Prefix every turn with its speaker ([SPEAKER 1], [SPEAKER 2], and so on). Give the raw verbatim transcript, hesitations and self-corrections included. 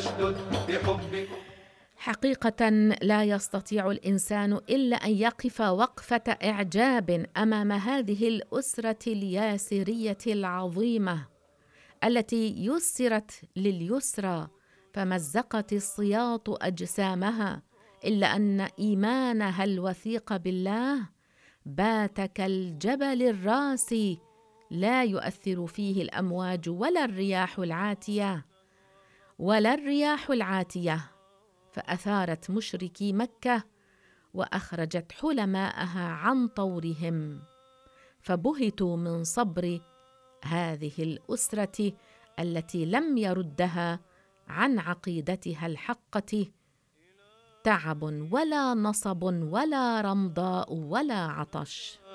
[SPEAKER 1] واشدد بحبكم.
[SPEAKER 2] حقيقة لا يستطيع الإنسان إلا أن يقف وقفة إعجاب أمام هذه الأسرة الياسرية العظيمة التي يسرت لليسرى فمزقت السياط أجسامها، إلا أن إيمانها الوثيق بالله بات كالجبل الراسي لا يؤثر فيه الأمواج ولا الرياح العاتية ولا الرياح العاتية فأثارت مشركي مكة وأخرجت حلماءها عن طورهم، فبهتوا من صبر هذه الأسرة التي لم يردها عن عقيدتها الحقة تعب ولا نصب ولا رمضاء ولا عطش.